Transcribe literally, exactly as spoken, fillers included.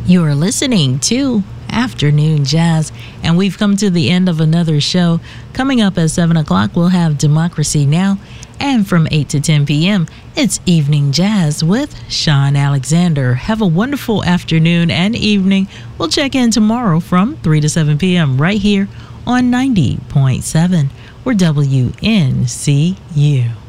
You are listening to Afternoon Jazz, and we've come to the end of another show. Coming up at seven o'clock, we'll have Democracy Now!, and from eight to ten p.m., it's Evening Jazz with Sean Alexander. Have a wonderful afternoon and evening. We'll check in tomorrow from three to seven p.m. right here on ninety point seven. We're W N C U.